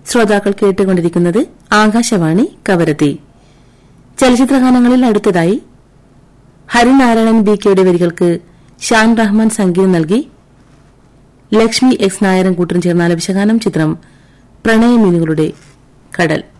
ശ്രോതാക്കൾ കേട്ടുകൊണ്ടിരിക്കുന്നത് ആകാശവാണി കവരത്തി. ചലച്ചിത്രഗാനങ്ങളിൽ അടുത്തതായി ഹരിനാരായണൻ ബി കെയുടെ വരികൾക്ക് ഷാൻ റഹ്മാൻ സംഗീതം നൽകി ലക്ഷ്മി എക്സ് നായരും കൂട്ടരും ചേർന്ന ആലപിച്ച ഗാനം. ചിത്രം പ്രണയമീനുകളുടെ കടൽ.